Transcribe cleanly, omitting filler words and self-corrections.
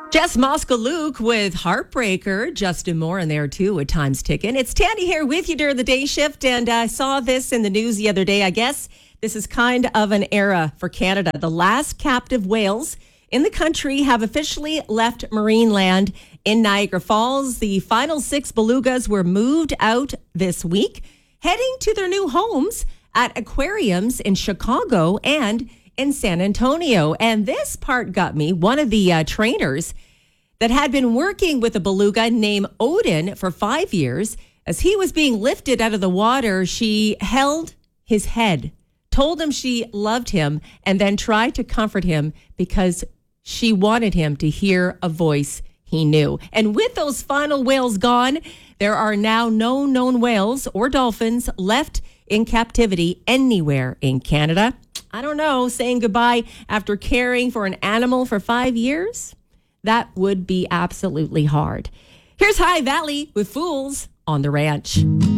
Jess Moskaluke with Heartbreaker. Justin Moore in there too with Time's Ticking. It's Tandy here with you during the day shift, and I saw this in the news the other day. I guess this is kind of an era for Canada. The last captive whales in the country have officially left Marineland in Niagara Falls. The final 6 belugas were moved out this week, heading to their new homes at aquariums in Chicago and in San Antonio. And this part got me. One of the trainers that had been working with a beluga named Odin for 5 years, as he was being lifted out of the water, she held his head, told him she loved him, and then tried to comfort him because she wanted him to hear a voice he knew. And with those final whales gone, there are now no known whales or dolphins left in captivity anywhere in Canada. I don't know, saying goodbye after caring for an animal for 5 years? That would be absolutely hard. Here's High Valley with Fools on the Ranch.